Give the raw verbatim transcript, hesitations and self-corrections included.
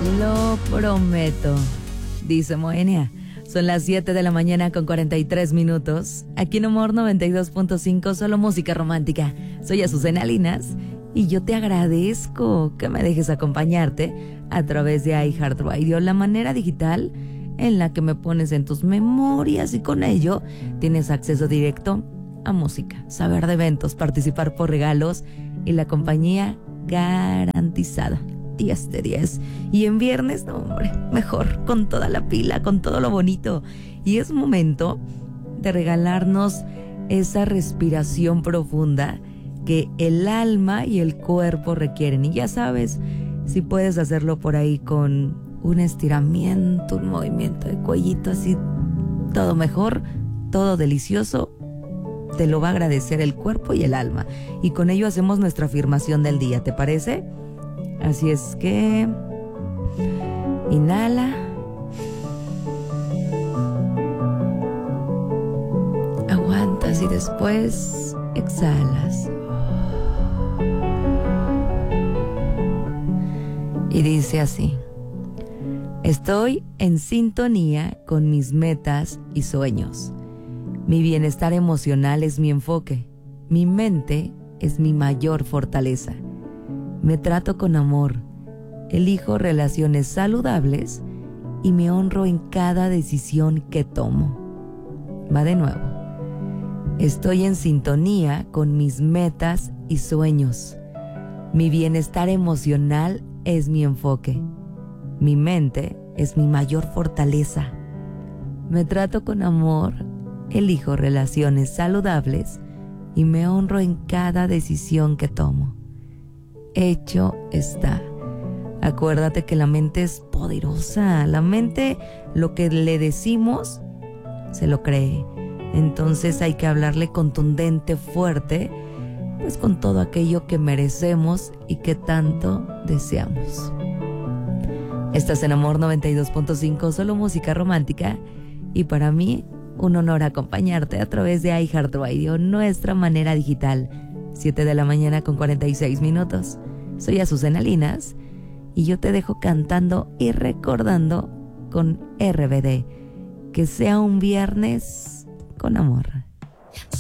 Lo prometo, dice Moenia. Son las siete de la mañana con cuarenta y tres minutos. Aquí en Humor noventa y dos punto cinco, solo música romántica. Soy Azucena Linas y yo te agradezco que me dejes acompañarte a través de iHeartRadio, la manera digital en la que me pones en tus memorias y con ello tienes acceso directo a música, saber de eventos, participar por regalos y la compañía garantizada. diez de diez. Y en viernes, no, hombre, mejor, con toda la pila, con todo lo bonito. Y es momento de regalarnos esa respiración profunda que el alma y el cuerpo requieren. Y ya sabes, si puedes hacerlo por ahí con un estiramiento, un movimiento de cuellito, así, todo mejor, todo delicioso, te lo va a agradecer el cuerpo y el alma. Y con ello hacemos nuestra afirmación del día, ¿te parece? Así es que inhala, aguantas y después exhalas. Y dice así: estoy en sintonía con mis metas y sueños. Mi bienestar emocional es mi enfoque. Mi mente es mi mayor fortaleza. Me trato con amor, elijo relaciones saludables y me honro en cada decisión que tomo. Va de nuevo. Estoy en sintonía con mis metas y sueños. Mi bienestar emocional es mi enfoque. Mi mente es mi mayor fortaleza. Me trato con amor, elijo relaciones saludables y me honro en cada decisión que tomo. Hecho está. Acuérdate que la mente es poderosa. La mente, lo que le decimos, se lo cree. Entonces hay que hablarle contundente, fuerte, pues con todo aquello que merecemos y que tanto deseamos. Estás en Amor noventa y dos punto cinco, solo música romántica. Y para mí, un honor acompañarte a través de iHeartRadio, nuestra manera digital. siete de la mañana con cuarenta y seis minutos. Soy Azucena Linas y yo te dejo cantando y recordando con R B D. Que sea un viernes con amor.